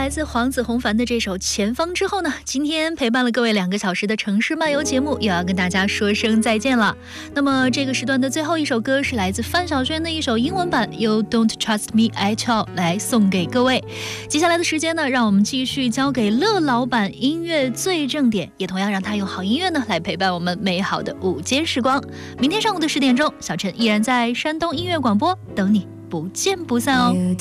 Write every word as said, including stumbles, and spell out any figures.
来自黄子弘凡的这首《前方》之后呢，今天陪伴了各位两个小时的城市漫游节目又要跟大家说声再见了。那么这个时段的最后一首歌是来自范晓萱的一首英文版 You Don't Trust Me at All 来送给各位。接下来的时间呢，让我们继续交给乐老板音乐最正点，也同样让他用好音乐呢来陪伴我们美好的午间时光。明天上午的十点钟，小陈依然在山东音乐广播等你，不见不散哦。